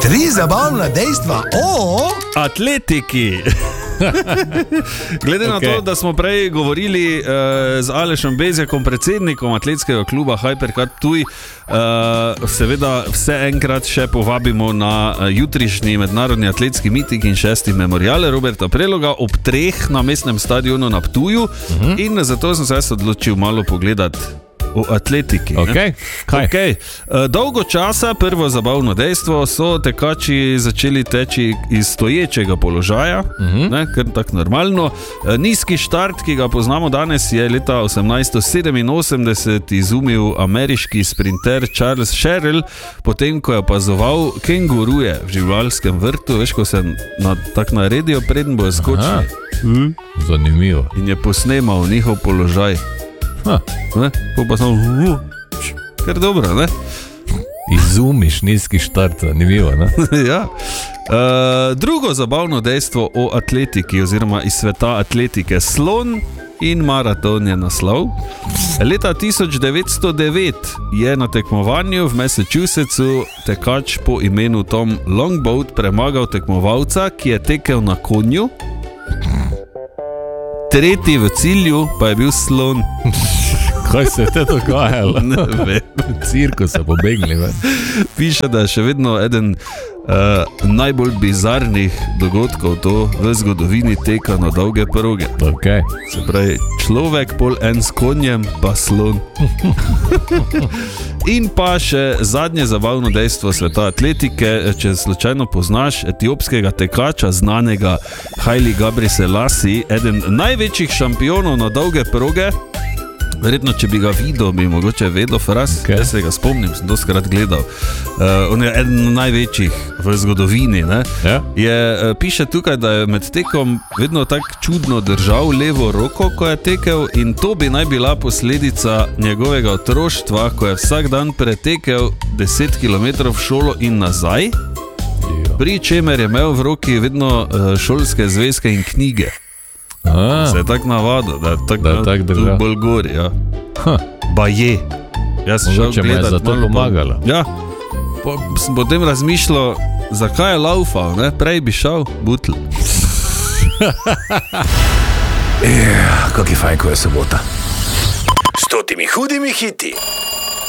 3 zabavna dejstva o atletiki. Glede na to, da smo prej govorili z Alešem Bezjakom, predsednikom atletskega kluba Hypercar Ptuj, seveda vse enkrat še povabimo na jutrišnji mednarodni atletski miting in 6. memoriale Roberta Preloga ob 3 na mestnem stadionu na Ptuju. In zato sem se odločil malo pogledati o atletiki. Okay. Dolgo časa, prvo zabavno dejstvo, so tekači začeli teči iz stoječega položaja, kar tako normalno. Nizki štart, ki ga poznamo danes, je leta 1887 izumil ameriški sprinter Charles Sherrill, potem ko je opazoval kenguruje v živalskem vrtu, veš, ko se tako naredijo, preden bojo skočili. Zanimivo. In je posnemal njihov položaj. Pa samo kar dobro, ne? Izumiš nizki štart, zanimivo, ne? Ja. Drugo zabavno dejstvo o atletiki oziroma iz sveta atletike. Slon in maraton je naslov. Leta 1909 je na tekmovanju v Massachusettsu tekač po imenu Tom Longboat premagal tekmovalca, ki je tekel na konju. Tretji v cilju pa je bil slon. Kaj se je te dogajalo? Ne vem. Cirko so pobegli. Piše, da je še vedno eden najbolj bizarnih dogodkov to v zgodovini teka na dolge proge. Okay. Se pravi, človek pol en s konjem, pa slon. In pa še zadnje zabavno dejstvo sveta atletike. Če slučajno poznaš etiopskega tekača, znanega Haile Gebrselassie, eden največjih šampionov na dolge proge. Verjetno, če bi ga videl, bi mogoče vedel fraz. Jaz se ga spomnim, sem doskrat gledal. On je eden največjih v zgodovini, ne? Ja. Piše tukaj, da je med tekom vedno tako čudno držal levo roko, ko je tekel, in to bi naj bila posledica njegovega otroštva, ko je vsak dan pretekel 10 km v šolo in nazaj, pri čemer je imel v roki vedno šolske zvezke in knjige. Se je tako navadil, da je tako bolj gori, ja. Baje. Jaz sem šel gledati. Zato je pomagalo. Ja. Sem potem razmišljal, zakaj je laufal, ne? Prej bi šel butl. Kak je fajn, ko je sobota. S totimi hudimi hiti.